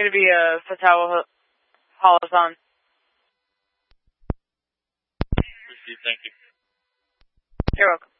going to be a Fatawa Halathon. Received, thank you. You're welcome.